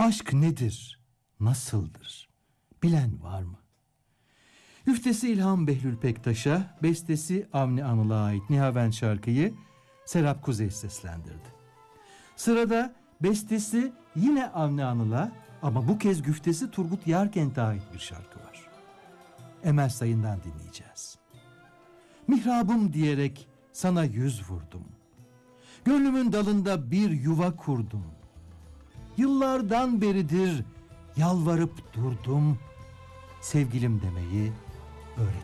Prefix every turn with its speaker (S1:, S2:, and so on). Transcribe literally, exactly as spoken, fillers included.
S1: Aşk nedir? Nasıldır? Bilen var mı? Güftesi İlham Behlül Pektaş'a, bestesi Avni Anıl'a ait Nihavent şarkıyı Serap Kuzey seslendirdi. Sırada bestesi yine Avni Anıl'a ama bu kez güftesi Turgut Yarkent'e ait bir şarkı var. Emel Sayın'dan dinleyeceğiz. Mihrabım diyerek sana yüz vurdum. Gönlümün dalında bir yuva kurdum. Yıllardan beridir yalvarıp durdum. Sevgilim demeyi öğret.